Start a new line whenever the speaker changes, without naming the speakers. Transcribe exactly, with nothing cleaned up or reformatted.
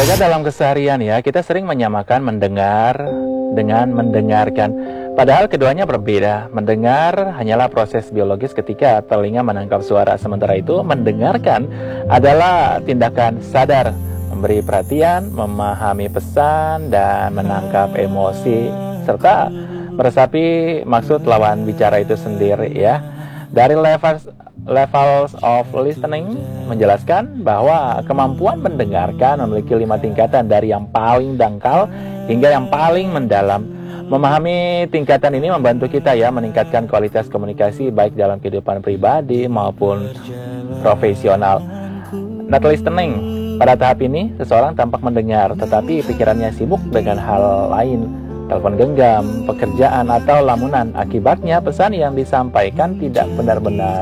Terkadang dalam keseharian ya, kita sering menyamakan mendengar dengan mendengarkan. Padahal keduanya berbeda. Mendengar hanyalah proses biologis ketika telinga menangkap suara. Sementara itu, mendengarkan adalah tindakan sadar, memberi perhatian, memahami pesan, dan menangkap emosi, serta meresapi maksud lawan bicara itu sendiri ya. Dari levels Levels of Listening menjelaskan bahwa kemampuan mendengarkan memiliki lima tingkatan, dari yang paling dangkal hingga yang paling mendalam. Memahami tingkatan ini membantu kita ya meningkatkan kualitas komunikasi baik dalam kehidupan pribadi maupun profesional. Not listening. Pada tahap ini, seseorang tampak mendengar, tetapi pikirannya sibuk dengan hal lain, telepon genggam, pekerjaan, atau lamunan. Akibatnya, pesan yang disampaikan tidak benar-benar